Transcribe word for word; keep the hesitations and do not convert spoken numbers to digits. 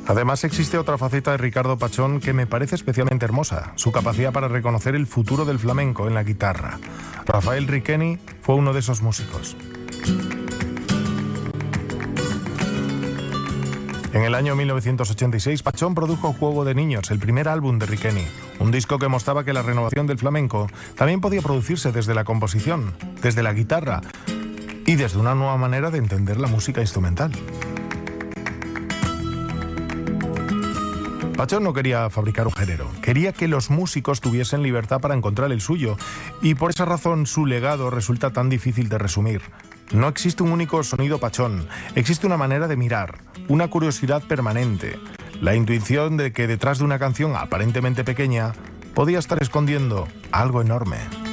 Además, existe otra faceta de Ricardo Pachón que me parece especialmente hermosa, su capacidad para reconocer el futuro del flamenco en la guitarra. Rafael Riqueni fue uno de esos músicos. En el año mil novecientos ochenta y seis, Pachón produjo Juego de Niños, el primer álbum de Riqueni, un disco que mostraba que la renovación del flamenco también podía producirse desde la composición, desde la guitarra y desde una nueva manera de entender la música instrumental. Pachón no quería fabricar un género, quería que los músicos tuviesen libertad para encontrar el suyo, y por esa razón su legado resulta tan difícil de resumir. No existe un único sonido Pachón, existe una manera de mirar, una curiosidad permanente, la intuición de que detrás de una canción aparentemente pequeña podía estar escondiendo algo enorme.